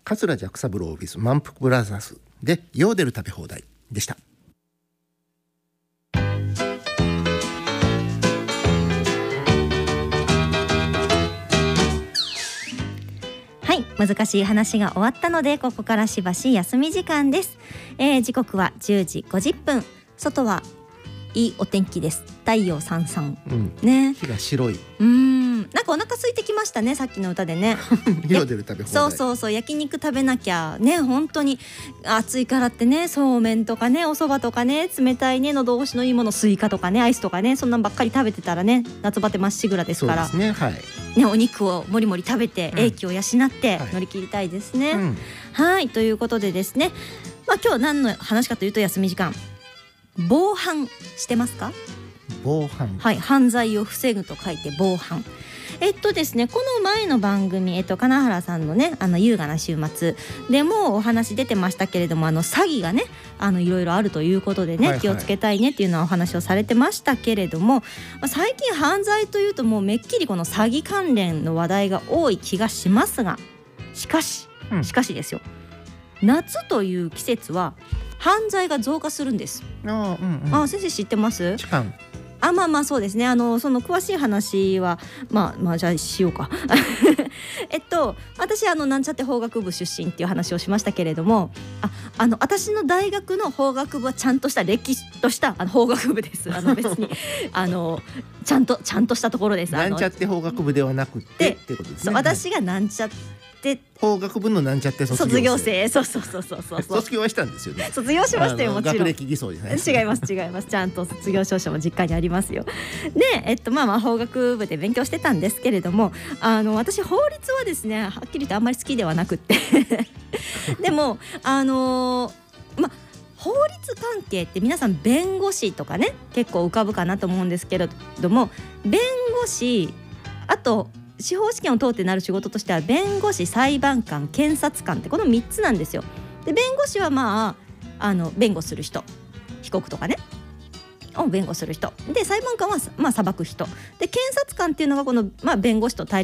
桂寂三郎 with 満腹ブラザーズでヨーデル食べ放題でした。 はい、難しい話が終わったのでここからしばし休み時間です。時刻は10時50分。外はいいお天気です。太陽さんさん、ね、 日が白い。 なんかお腹空いてきましたね、さっきの歌でねヨーデル食べ放題。 そう焼肉食べなきゃね。本当に暑いからってね、そうめんとかね、お蕎麦とかね、冷たいね、喉越しのいいもの、スイカとかね、アイスとかね、そんなんばっかり食べてたらね、夏バテまっしぐらですから。 そうですね、はいね、お肉をもりもり食べて英気を養って乗り切りたいですね。はい、ということでですね、今日何の話かというと、休み時間防犯してますか？ 防犯、 はい、犯罪を防ぐと書いて防犯。ですね、この前の番組、金原さんのね、優雅な週末でもお話出てましたけれども、詐欺がね、いろいろあるということでね、気をつけたいねっていうのはお話をされてましたけれども、最近犯罪というともうめっきりこの詐欺関連の話題が多い気がしますが、しかしですよ、夏という季節は犯罪が増加するんです。先生知ってます？そうですね。その詳しい話はじゃあしようか私なんちゃって法学部出身っていう話をしましたけれども、私の大学の法学部はちゃんとした歴史とした法学部です。別にちゃんとしたところです。 なんちゃって法学部ではなくてってことですね。 私がなんちゃって法学部のなんちゃって卒業生。卒業はしたんですよね。 卒業しましたよ、もちろん。 学歴偽装じゃないです違います。ちゃんと卒業証書も実家にありますよ。で、法学部で勉強してたんですけれども、私法律はですね、はっきり言ってあんまり好きではなくってでも法律関係って皆さん弁護士とかね、結構浮かぶかなと思うんですけれども、弁護士、あと司法試験を通ってなる仕事としては弁護士、裁判官、検察官ってこの3つなんですよ。で、弁護士は弁護する人、被告とかねを弁護する人で、裁判官は裁く人で、検察官っていうのがこの弁護士と対